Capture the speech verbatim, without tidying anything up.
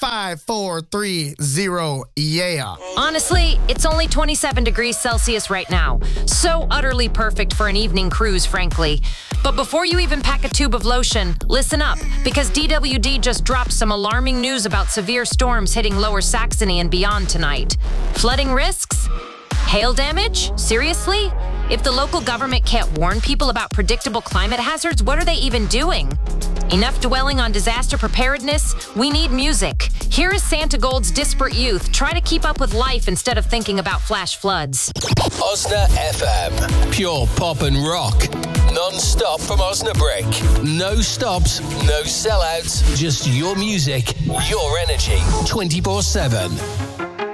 five four three zero, yeah. Honestly, it's only twenty-seven degrees Celsius right now. So utterly perfect for an evening cruise, frankly. But before you even pack a tube of lotion, listen up, because D W D just dropped some alarming news about severe storms hitting Lower Saxony and beyond tonight. Flooding risks? Hail damage? Seriously? If the local government can't warn people about predictable climate hazards, what are they even doing? Enough dwelling on disaster preparedness? We need music. Here is Santa Gold's Disparate Youth. Try to keep up with life instead of thinking about flash floods. Osna F M. Pure pop and rock. Non-stop from Osnabrück. No stops, no sellouts. Just your music, your energy. twenty-four seven.